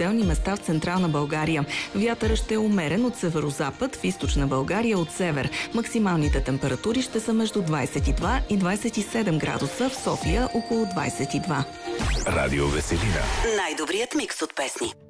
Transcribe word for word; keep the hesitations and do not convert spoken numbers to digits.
отделни места в централна България. Вятърът ще е умерен от северозапад, в източна България от север. Максималните температури ще са между двадесет и два и двадесет и седем градуса, в София около двадесет и два. Радио Веселина. Най-добрият микс от песни.